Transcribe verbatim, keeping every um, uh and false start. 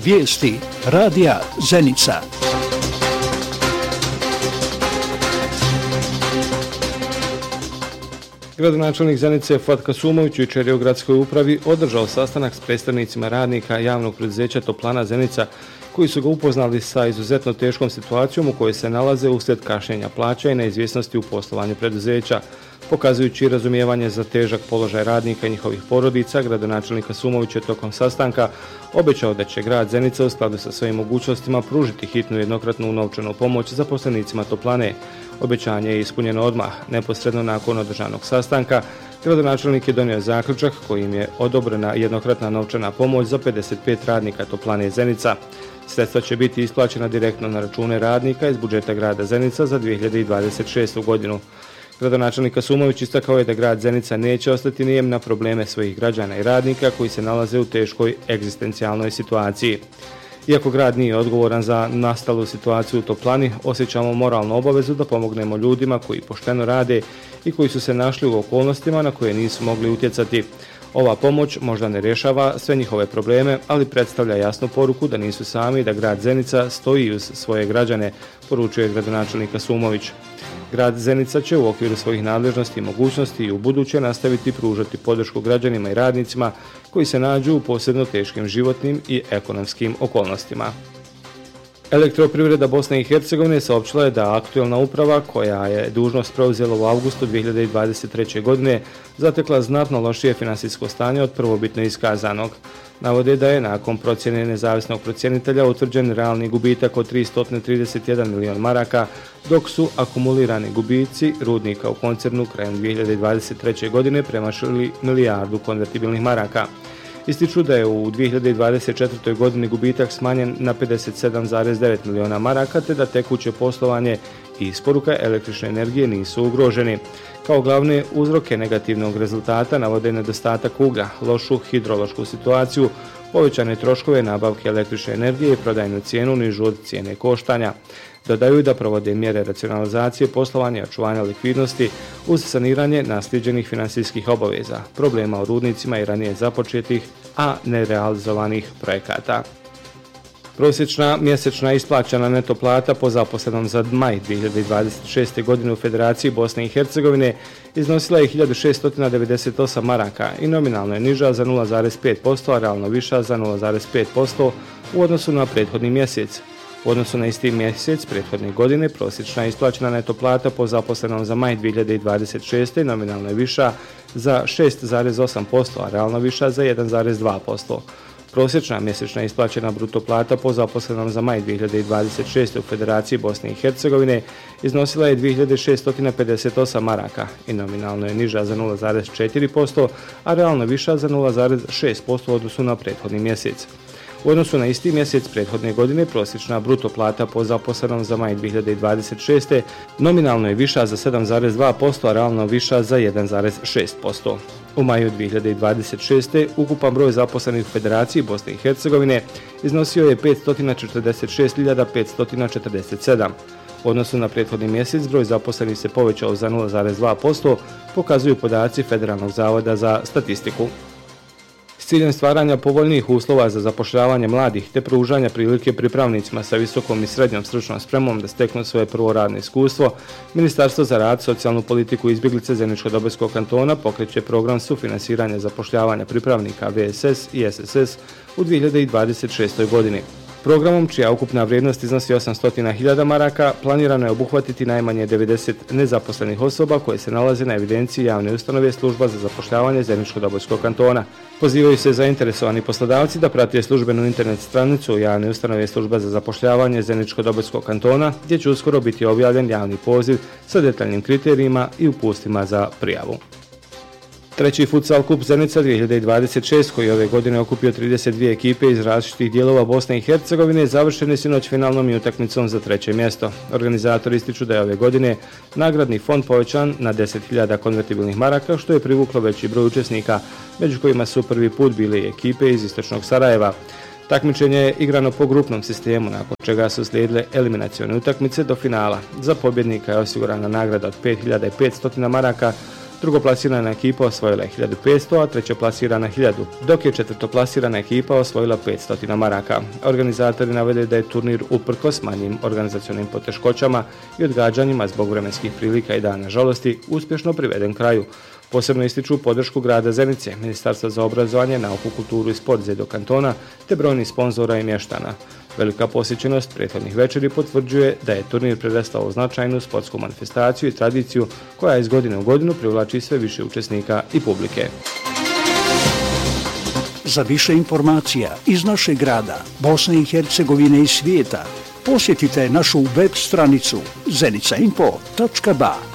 Vijesti radija Zenica. Gradonačelnik Zenice Fuad Kasumović jučer je u gradskoj upravi održao sastanak s predstavnicima radnika javnog preduzeća Toplana Zenica koji su ga upoznali sa izuzetno teškom situacijom u kojoj se nalaze uslijed kašnjenja plaća i neizvjesnosti u poslovanju preduzeća. Pokazujući razumijevanje za težak položaj radnika i njihovih porodica, gradonačelnik Kasumović je tokom sastanka obećao da će grad Zenica u skladu sa svojim mogućnostima pružiti hitnu jednokratnu novčanu pomoć zaposlenicima Toplane. Obećanje je ispunjeno odmah. Neposredno nakon održanog sastanka, gradonačelnik je donio zaključak kojim je odobrena jednokratna novčana pomoć za pedeset pet radnika Toplane Zenica. Sredstva će biti isplaćena direktno na račune radnika iz budžeta grada Zenica za dvije hiljade dvadeset šestu godinu. Gradonačelnik Kasumović istakao je da grad Zenica neće ostati nijem na probleme svojih građana i radnika koji se nalaze u teškoj egzistencijalnoj situaciji. Iako grad nije odgovoran za nastalu situaciju u Toplani, osjećamo moralnu obavezu da pomognemo ljudima koji pošteno rade i koji su se našli u okolnostima na koje nisu mogli utjecati. Ova pomoć možda ne rješava sve njihove probleme, ali predstavlja jasnu poruku da nisu sami i da grad Zenica stoji uz svoje građane, poručuje gradonačelnik Kasumović. Grad Zenica će u okviru svojih nadležnosti i mogućnosti i u buduće nastaviti pružati podršku građanima i radnicima koji se nađu u posebno teškim životnim i ekonomskim okolnostima. Elektroprivreda Bosne i Hercegovine saopćila je da aktualna uprava, koja je dužnost preuzela u avgustu dvije hiljade dvadeset treće. godine, zatekla znatno lošije finansijsko stanje od prvobitno iskazanog. Navode da je nakon procjene nezavisnog procjenitelja utvrđen realni gubitak od tristo trideset jedan milion maraka, dok su akumulirani gubici rudnika u koncernu krajem dvije hiljade dvadeset treće. godine premašili milijardu konvertibilnih maraka. Ističu da je u dvije hiljade dvadeset četvrtoj. godini gubitak smanjen na pedeset sedam zarez devet miliona maraka, te da tekuće poslovanje i isporuka električne energije nisu ugroženi. Kao glavne uzroke negativnog rezultata navode nedostatak uglja, lošu hidrološku situaciju, povećane troškove nabavke električne energije i prodajnu cijenu nižu od cijene koštanja. Dodaju da provode mjere racionalizacije poslovanja i očuvanja likvidnosti uz saniranje naslijeđenih finansijskih obaveza, problema u rudnicima i ranije započetih, a nerealizovanih projekata. Prosječna mjesečna isplaćena neto plata po zaposlenom za maj dvije hiljade dvadeset šeste. godine u Federaciji Bosne i Hercegovine iznosila je hiljadu šesto devedeset osam maraka i nominalno je niža za nula zarez pet posto, a realno viša za nula zarez pet posto u odnosu na prethodni mjesec. U odnosu na isti mjesec prethodne godine prosječna isplaćena neto plata po zaposlenom za maj dvije hiljade dvadeset šeste. nominalno je viša za šest zarez osam posto, a realno viša za jedan zarez dva posto. Prosječna mjesečna isplaćena bruto plata po zaposlenom za maj dvije hiljade dvadeset šeste. u Federaciji Bosne i Hercegovine iznosila je dvije hiljade šesto pedeset osam maraka i nominalno je niža za nula zarez četiri posto, a realno viša za nula zarez šest posto u odnosu na prethodni mjesec. U odnosu na isti mjesec prethodne godine prosječna bruto plata po zaposlenom za maj dvije hiljade dvadeset šeste. nominalno je viša za sedam zarez dva posto, a realno viša za jedan zarez šest posto. U maju dvije hiljade dvadeset šeste. ukupan broj zaposlenih u Federaciji Bosne i Hercegovine iznosio je petsto četrdeset šest hiljada petsto četrdeset sedam. U odnosu na prethodni mjesec broj zaposlenih se povećao za nula zarez dva posto, pokazuju podaci Federalnog zavoda za statistiku. S ciljem stvaranja povoljnijih uslova za zapošljavanje mladih te pružanja prilike pripravnicima sa visokom i srednjom stručnom spremom da steknu svoje prvo radno iskustvo, Ministarstvo za rad, socijalnu politiku i izbjeglice Zeničko-Dobojskog kantona pokreće program sufinansiranja zapošljavanja pripravnika V S S i S S S u dvije hiljade dvadeset šestoj. godini. Programom, čija ukupna vrijednost iznosi osamsto hiljada maraka, planirano je obuhvatiti najmanje devedeset nezaposlenih osoba koje se nalaze na evidenciji javne ustanove Služba za zapošljavanje Zeničko-Dobojskog kantona. Pozivaju se zainteresovani poslodavci da prate službenu internet stranicu javne ustanove Služba za zapošljavanje Zeničko-Dobojskog kantona, gdje će uskoro biti objavljen javni poziv sa detaljnim kriterijima i upustvima za prijavu. Treći futsal kup Zenica dvije hiljade dvadeset šeste. koji ove godine okupio trideset dvije ekipe iz različitih dijelova Bosne i Hercegovine završen je sinoć finalnom i utakmicom za treće mjesto. Organizatori ističu da je ove godine nagradni fond povećan na deset hiljada konvertibilnih maraka, što je privuklo veći broj učesnika, među kojima su prvi put bile i ekipe iz istočnog Sarajeva. Takmičenje je igrano po grupnom sistemu, nakon čega su slijedile eliminacione utakmice do finala. Za pobjednika je osigurana nagrada od pet hiljada petsto maraka, Drugoplasirana ekipa osvojila je hiljadu petsto, a trećoplasirana hiljadu, dok je četvrtoplasirana ekipa osvojila petsto maraka. Organizatori navode da je turnir uprkos manjim organizacionim poteškoćama i odgađanjima zbog vremenskih prilika i dana žalosti uspješno priveden kraju. Posebno ističu podršku grada Zenice, Ministarstva za obrazovanje, nauku, kulturu i sport Zedo kantona te brojnih sponzora i mještana. Velika posjećenost prethodnih večeri potvrđuje da je turnir prerastao u značajnu sportsku manifestaciju i tradiciju koja iz godine u godinu privlači sve više učesnika i publike. Za više informacija iz našeg grada, Bosne i Hercegovine i svijeta, posjetite našu web stranicu zenica info tačka ba.